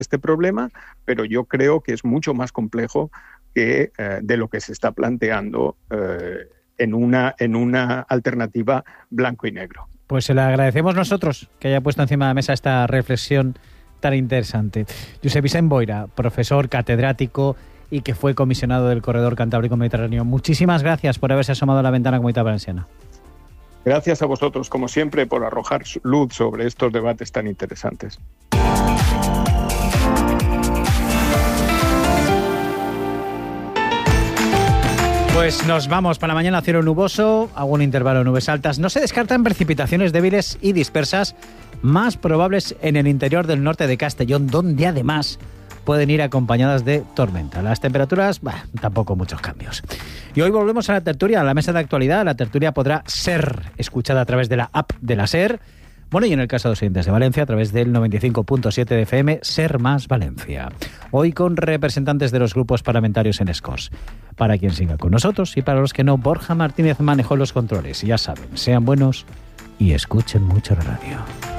este problema, pero yo creo que es mucho más complejo que de lo que se está planteando en una alternativa blanco y negro. Pues se le agradecemos nosotros que haya puesto encima de la mesa esta reflexión tan interesante. Josep Vicent Boira, profesor catedrático y que fue comisionado del Corredor Cantábrico Mediterráneo. Muchísimas gracias por haberse asomado a la ventana Comunitat Valenciana. Gracias a vosotros, como siempre, por arrojar luz sobre estos debates tan interesantes. Pues nos vamos para mañana, cielo nuboso, algún intervalo de nubes altas. No se descartan precipitaciones débiles y dispersas, más probables en el interior del norte de Castellón, donde además pueden ir acompañadas de tormenta. Las temperaturas, tampoco muchos cambios. Y hoy volvemos a la tertulia, a la mesa de actualidad. La tertulia podrá ser escuchada a través de la app de la SER. Bueno, y en el caso de los oyentes de Valencia, a través del 95.7 de FM, Ser Más Valencia. Hoy con representantes de los grupos parlamentarios en Escós. Para quien siga con nosotros y para los que no, Borja Martínez manejó los controles. Y ya saben, sean buenos y escuchen mucho la radio.